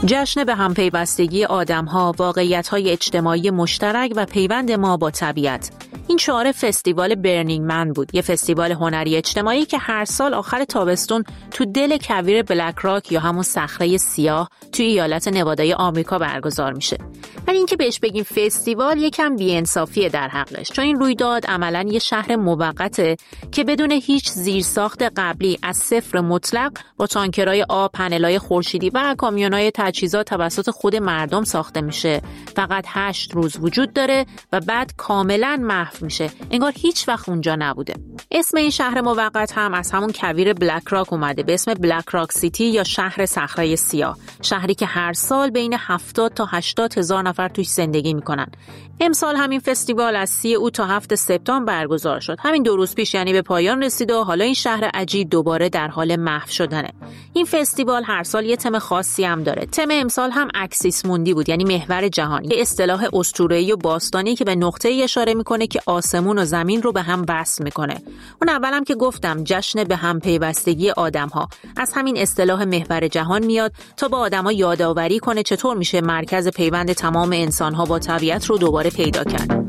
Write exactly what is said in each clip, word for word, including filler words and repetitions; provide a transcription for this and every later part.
جشن به هم پیوستگی آدم‌ها، واقعیت‌های اجتماعی مشترک و پیوند ما با طبیعت. این شعار فستیوال برنینگ من بود، یه فستیوال هنری اجتماعی که هر سال آخر تابستون تو دل کویر بلک راک یا همون صخره سیاه توی ایالت نوادای آمریکا برگزار میشه. ولی اینکه بهش بگیم فستیوال یکم بی‌انصافیه در حقش، چون این رویداد عملاً یه شهر موقته که بدون هیچ زیرساخت قبلی از صفر مطلق با تانکرهای آب، پنل‌های خورشیدی و کامیون‌های تجهیزات توسط خود مردم ساخته میشه. فقط هشت روز وجود داره و بعد کاملاً محو میشه، انگار هیچ وقت اونجا نبوده. اسم این شهر موقت هم از همون کویر بلک راک اومده به اسم بلک راک سیتی یا شهر صخره سیاه، شهری که هر سال بین هفتاد تا هشتاد هزار نفر توش زندگی میکنن. امسال همین فستیوال از سی اوت تا هفت سپتامبر برگزار شد. همین دو روز پیش یعنی به پایان رسید و حالا این شهر عجیب دوباره در حال محو شدنه. این فستیوال هر سال یه تم خاصی هم داره. تم امسال هم اکسیس موندی بود، یعنی محور جهان، یه اصطلاح اسطوره‌ای و باستانی که به نقطه‌ای اشاره میکنه که آسمون و زمین رو به هم وصل میکنه. اون اولم که گفتم جشن به هم پیوستگی آدم‌ها از همین اصطلاح محور جهان میاد تا با آدم‌ها یادآوری کنه چطور میشه مرکز پیوند تمام انسان‌ها با طبیعت رو دوباره پیدا کرد.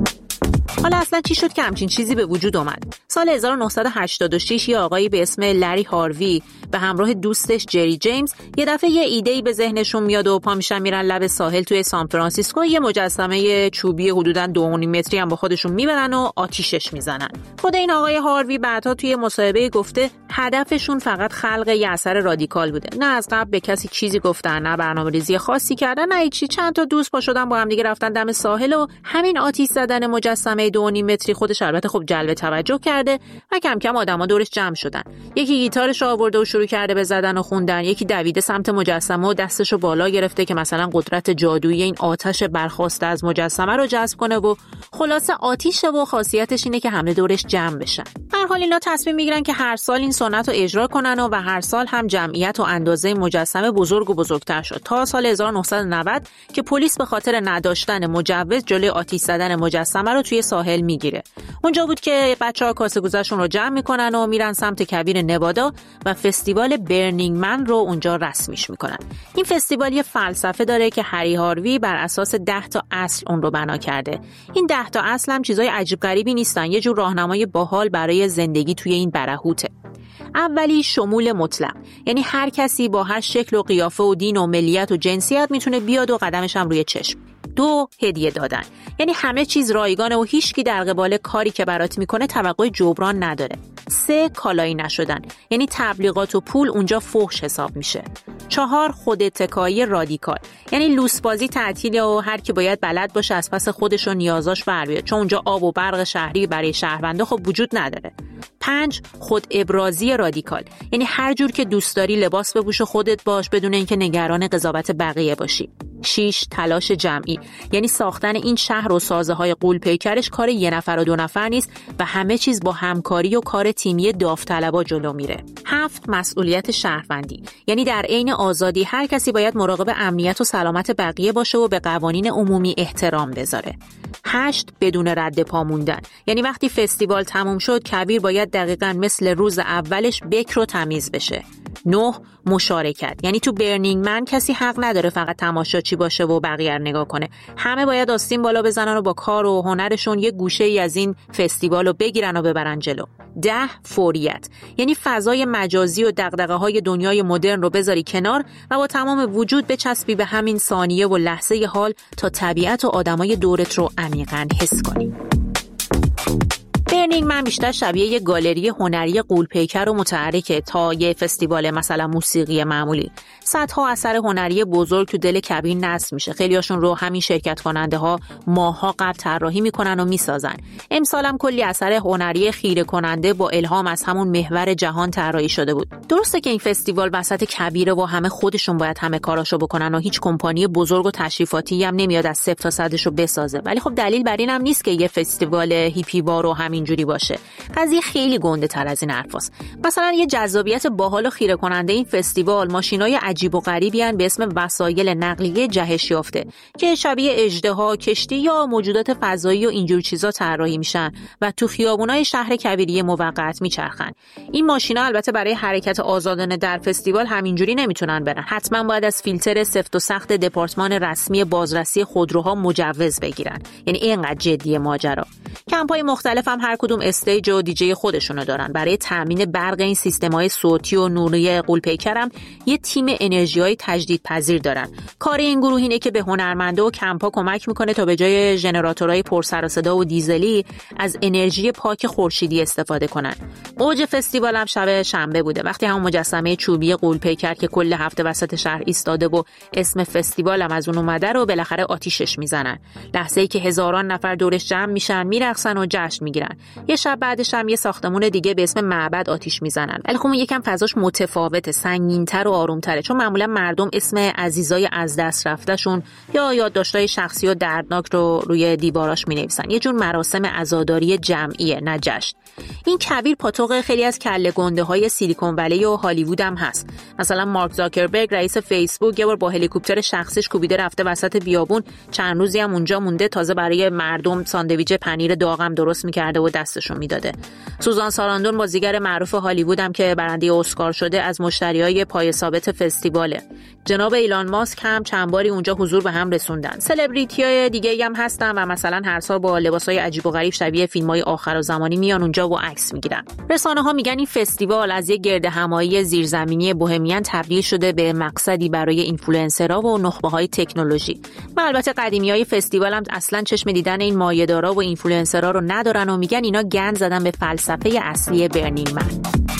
حالا اصلا چی شد که همچین چیزی به وجود اومد؟ سال هزار و نهصد و هشتاد و شش یه آقایی به اسم لری هاروی به همراه دوستش جری جیمز یه دفعه یه ایده‌ای به ذهنشون میاد و پا میشن میرن لب ساحل توی سان فرانسیسکو، یه مجسمه چوبی حدوداً دو و نیم متری هم با خودشون میبرن و آتیشش میزنن. خود این آقای هاروی بعدها توی مصاحبه گفته هدفشون فقط خلق یه اثر رادیکال بوده. نه از قبل به کسی چیزی گفتن، نه برنامه‌ریزی خاصی کردن، نه هیچی. چند تا دوست پا شدن با هم دیگه رفتن دم ساحل و همین آتیش زدن مجسمه دو و نیم متری خودش البته خب جلب توجه کرده و کم کم آدما دورش جمع شدن. یکی گیتارش آورده و شروع کرده به زدن و خوندن، یکی دویده سمت مجسمه و دستشو بالا گرفته که مثلا قدرت جادویی این آتش برخاسته از مجسمه رو جذب کنه و خلاصه آتیشه و خاصیتش اینه که همه دورش جمع بشن. هر حال اینا تصمیم میگیرن که هر سال این سنت رو اجرا کنن و, و هر سال هم جمعیت و اندازه مجسمه بزرگ و بزرگتر شد تا سال هزار و نهصد و نود که پلیس به خاطر نداشتن مجوز جلوی آتش زدن مجسمه رو توی ساحل میگیره. اونجا بود که بچه‌ها کاسه گوزشون رو جمع میکنن و میرن سمت کویر نوادا و فستیوال برنینگ من رو اونجا رسمیش میکنن. این فستیوال یه فلسفه داره که هری هاروی بر اساس ده تا اصل اون رو بنا کرده. این ده تا اصل هم چیزای عجیب غریبی نیستن، یه جور راهنمای باحال برای زندگی توی این برهوته. اولی شمول مطلق، یعنی هر کسی با هر شکل و قیافه و دین و ملیت و جنسیت میتونه بیاد و قدمش هم روی چشم. دو، هدیه دادن، یعنی همه چیز رایگانه و هیچکی در قبال کاری که برات میکنه توقع جبران نداره. سه، کالایی نشدن، یعنی تبلیغات و پول اونجا فحش حساب میشه. چهار، خود اتکایی رادیکال، یعنی لوسبازی تعطیله و هر کی باید بلد باشه از پس خودش و نیازاش بر بیاد، چون اونجا آب و برق شهری برای شهروندا خب وجود نداره. پنج، خود ابرازی رادیکال، یعنی هر جور که دوست داری لباس بپوش و خودت باش بدون اینکه نگران قضاوت بقیه باشی. شش، تلاش جمعی، یعنی ساختن این شهر و سازه های غول پیکرش کار یه نفر و دو نفر نیست و همه چیز با همکاری و کار تیمی داوطلبا جلو میره. هفت، مسئولیت شهروندی، یعنی در عین آزادی هر کسی باید مراقب امنیت و سلامت بقیه باشه و به قوانین عمومی احترام بذاره. هشت، بدون رد پا موندن، یعنی وقتی فستیوال تموم شد کویر باید دقیقاً مثل روز اولش بکر و تمیز بشه. نه، مشارکت، یعنی تو برنینگ من کسی حق نداره فقط تماشاچی باشه و بقیه رو نگاه کنه. همه باید آستین بالا بزنن و با کار و هنرشون یه گوشه ای از این فستیوال رو بگیرن و ببرن جلو. ده، فوریت، یعنی فضای مجازی و دغدغه‌های دنیای مدرن رو بذاری کنار و با تمام وجود بچسبی به همین ثانیه و لحظه حال تا طبیعت و آدمای دورت رو عمیقاً حس کنی. برنینگ من بیشتر شبیه یه گالری هنری غول‌پیکر و متحرکه تا یه فستیوال مثلا موسیقی معمولی. صدها اثر هنری بزرگ تو دل کبین نصب میشه. خیلیاشون رو همین شرکت کننده ها ماها قبل طراحی میکنن و میسازن. امسال هم کلی اثر هنری خیره کننده با الهام از همون محور جهان طراحی شده بود. درسته که این فستیوال وسط کبیره و همه خودشون باید همه کاراشو بکنن و هیچ کمپانی بزرگ و تشریفاتی هم نمیاد از صفر تا صدشو بسازه. ولی خب دلیل بر این هم نیست که یه فستیوال هیپی وار و همین اینجوری باشه. قضیه خیلی گنده تر از این حرفاست. مثلا یه جذابیت باحال و خیره کننده این فستیوال ماشینای عجیب و غریبی ان به اسم وسایل نقلیه جهش یافته که شبیه اژدها، کشتی یا موجودات فضایی و اینجور چیزا طراحی میشن و تو خیابونای شهر کویری موقت میچرخن. این ماشینا البته برای حرکت آزادانه در فستیوال همینجوری نمیتونن برن. حتما باید از فیلتر سفت و سخت دپارتمان رسمی بازرسی خودروها مجوز بگیرن. یعنی اینقدر جدیه ماجرا. کمپ‌های مختلف هم هر کدوم استیج و دیجی خودشونو دارن. برای تامین برق این سیستم‌های صوتی و نوری غول‌پیکر هم یه تیم انرژی‌های تجدیدپذیر دارن. کار این گروه اینه که به هنرمندا و کمپ‌ها کمک میکنه تا به جای ژنراتورهای پر سر و صدا و دیزلی از انرژی پاک خورشیدی استفاده کنن. اوج فستیوال هم شب شنبه بوده، وقتی همون مجسمه چوبی غول‌پیکر که کل هفته وسط شهر ایستاده و اسم فستیوال هم از اون اومده رو بالاخره آتیشش میزنن. لحظه‌ای که هزاران نفر دورش جمع میشن، میرقصن و جشن میگیرن. یه شب بعدش هم یه ساختمون دیگه به اسم معبد آتیش میزنن. ولی خب یکم فضاش متفاوته، سنگین‌تر و آروم‌تره، چون معمولا مردم اسم عزیزای از دست رفته‌شون یا یادداشت‌های شخصی و دردناک رو روی دیواراش می‌نویسن. یه جور مراسم عزاداری جمعیه، نه جشن. این کویر پاتوق خیلی از کله گنده‌های سیلیکون ولی و هالیوود هم هست. مثلا مارک زاکربرگ رئیس فیسبوک یه بار با هلیکوپتر شخصیش کوبیده رفته وسط بیابون، چند روزی هم اونجا مونده، تازه برای مردم ساندویچ پنیر داغم درست می‌کرده و دستشون میداده. سوزان ساراندون بازیگر معروف هالیوود هم که برنده اسکار شده از مشتریای پای ثابت فستیواله. جناب ایلان ماسک هم چند باری اونجا حضور به هم رسوندن. سلبریتی‌های دیگه‌ای هم هستن و مثلا هر سال با لباسای عجیب و غریب شبیه فیلم‌های آخرالزمانی میان اونجا و عکس میگیرن. رسانه‌ها میگن این فستیوال از یک گردهمایی زیرزمینی بوهمیان تبدیل شده به مقصدی برای اینفلوئنسرها و نخبه‌های تکنولوژی. و البته قدیمیای فستیوال هم اصلاً چشم دیدن این مایه‌دارا و اینفلوئنسرها رو ندارن و میگن اینا گند زدن به فلسفه اصلی برنینگ من.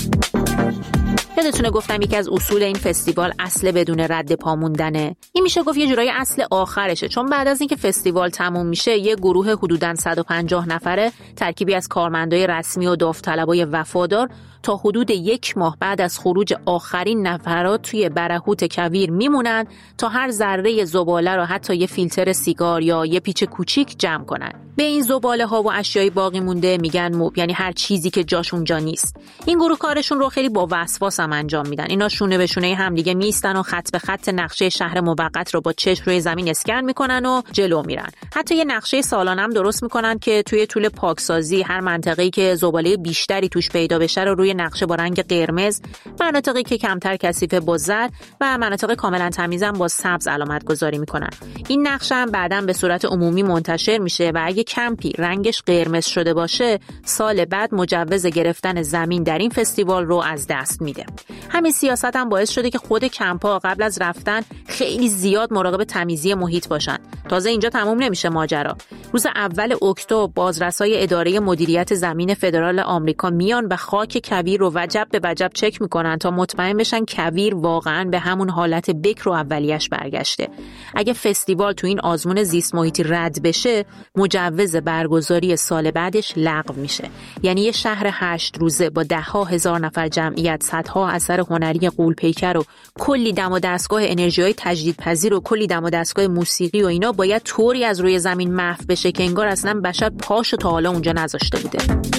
یادتونه گفتم یکی از اصول این فستیوال اصل بدون رد پا موندنه. این میشه گفت یه جورایی اصل آخرشه، چون بعد از اینکه فستیوال تموم میشه یه گروه حدوداً صد و پنجاه نفره ترکیبی از کارمندای رسمی و داوطلبای وفادار تا حدود یک ماه بعد از خروج آخرین نفرات توی برهوت کویر میمونن تا هر ذره زباله رو حتی یه فیلتر سیگار یا یه پیچ کوچیک جمع کنن. به این زباله ها و اشیای باقی مونده میگن موب، یعنی هر چیزی که جاش اونجا نیست. این گروه کارشون رو خیلی با وسواس هم انجام میدن. اینا شونه به شونه هم دیگه میستن و خط به خط نقشه شهر موقت رو با چشم روی زمین اسکن میکنن و جلو میرن. حتی یه نقشه سالانه هم درست میکنن که توی طول پاکسازی هر منطقه‌ای که زباله بیشتری توش پیدا بشه رو روی نقشه با رنگ قرمز، مناطقی که کمتر کثیف با زرد و مناطق کاملا تمیزن با سبز علامت گذاری میکنن. این نقشه هم بعداً به صورت عمومی منتشر میشه و اگه کمپی رنگش قرمز شده باشه، سال بعد مجوز گرفتن زمین در این فستیوال رو از دست میده. همین سیاست هم باعث شده که خود کمپ‌ها قبل از رفتن خیلی زیاد مراقب تمیزی محیط باشن. تازه اینجا تموم نمیشه ماجرا. روز اول اکتبر بازرسای اداره مدیریت زمین فدرال آمریکا میان و خاک کویر رو وجب به وجب چک میکنن تا مطمئن بشن کویر واقعاً به همون حالت بکر و اولیش برگشته. اگه فستیوال تو این آزمون زیست محیطی رد بشه، مجوز برگزاری سال بعدش لغو میشه. یعنی یه شهر هشت روزه با ده ها هزار نفر جمعیت، صدها اثر هنری غول‌پیکر و کلی دم و دستگاه انرژی‌های تجدیدپذیر و کلی دم و دستگاه موسیقی و اینا باید طوری از روی زمین محو بشه که انگار اصلا بشر پاشو تا حالا اونجا نذاشته بوده.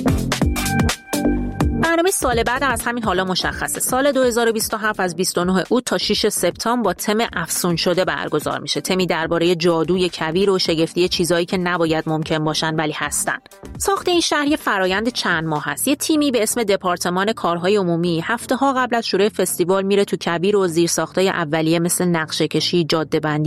برنامه سال بعد از همین حالا مشخصه. سال دو هزار و بیست و هفت از بیست و نه اوت تا شش سپتامبر با تم افسون شده برگزار میشه. تمی درباره جادوی کویر و شگفتی چیزایی که نباید ممکن باشن ولی هستن. ساخت این شهر یه فرایند چند ماه هست. یه تیمی به اسم دپارتمان کارهای عمومی هفته ها قبل از شروع فستیوال میره تو کویر و زیرساختای اولیه مثل نقشه کشی، جاده بندی